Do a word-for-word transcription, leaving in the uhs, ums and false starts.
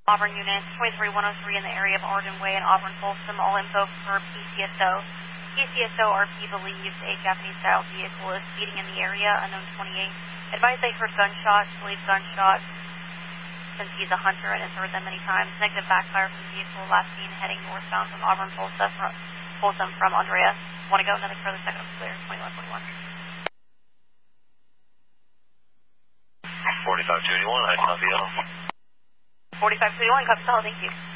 Auburn unit twenty-three one oh three in the area of Arden Way and Auburn Folsom. All info for P C S O. P C S O R P believes a Japanese-style vehicle is speeding in the area, unknown twenty-eight. Advise they heard gunshots, believe gunshots, since he's a hunter and has heard them many times. Negative backfire from the vehicle, last seen heading northbound from Auburn Folsom from, Folsom from Andrea. Want to go? Another further second up clear, twenty-one twenty-one. forty-five twenty-one, I copy all. forty-five twenty-one, copy solid, thank you.